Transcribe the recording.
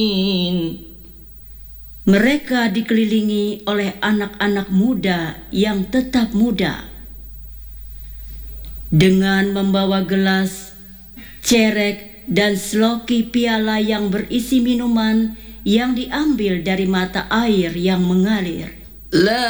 Mereka dikelilingi oleh anak-anak muda yang tetap muda, dengan membawa gelas, cerek, dan seloki piala yang berisi minuman yang diambil dari mata air yang mengalir.